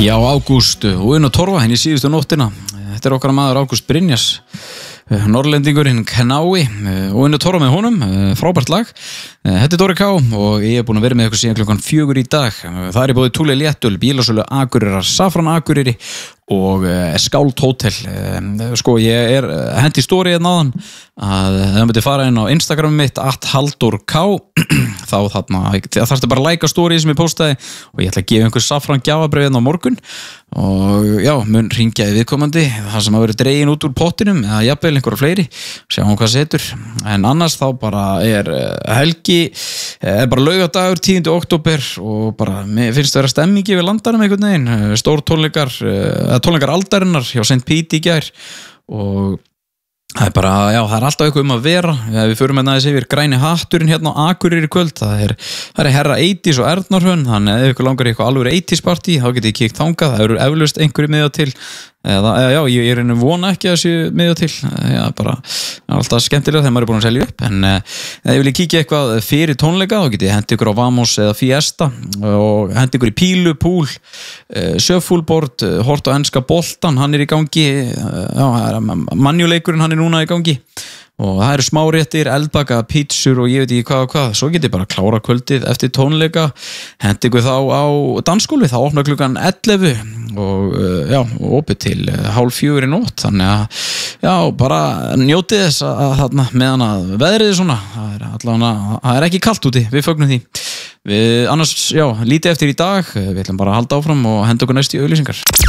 Já, Ágúst og Una Torfa henni síðustu nóttina. Þetta okkar maður Ágúst Brynjas, Norrlendingurinn Knái og Una Torfa með honum, frábært lag. Þetta Dóri K og ég búin að vera með ykkur síðan klukkan 4 í dag. Það í bóði Túli Léttul, Bílasölu Akureyrar, Safran Akureyri og Skáld Hótel. Sko, ég hendi stóri hérna áðan að það myndi fara inn á Instagram mitt @haldork þá þarftu bara að læka stóri sem ég postaði og ég ætla að gefa einhver Safran gjafabréf hérna á morgun og já, mun hringja í viðkomandi það sem að vera dregin út úr pottinum eða jafnvel einhverja fleiri, sjáum hvað setur en annars þá bara helgi, bara laugadagur 10. október og bara, mér finnst það vera stemmingi við landanum einhvern veginn, stór tónleikar aldarinnar hjá St. Pete í gær og það bara, já, það alltaf eitthvað að vera við förum með næðis yfir græni hatturinn hérna á Akureyri í kvöld, það herra 80s og Erna þannig að ef ykkur langar eitthvað alveg 80s partí, þá getið kíkt þangað það eru eflaust einhverju miða til já, ég einu vona ekki að séu miða til já, bara, alltaf skemmtilega þegar maður búin að selja upp en ef ég vil kíkja eitthvað fyrir tónleika þá getið hendi ykkur á Vamos eða Fiesta og hendi ykkur í pílu, púl sjöfúlbord, hort á enska boltan hann í gangi já, manjuleikurinn hann núna í gangi og það eru smáréttir, eldbaka, pítsur og ég veit ekki hvað og hvað, svo getið bara klára kvöldið eftir tónleika, hendi ykkur þá á dansskóli, þá opna klukkan 11 og já, opið til 3:30 í nótt, þannig að já, bara njótið þess að þarna meðan að veðrið svona, það ekki kalt úti, við fögnum því við annars, já, lítið eftir í dag, við ætlum bara að halda áfram og henda okkur næst í auglýsingar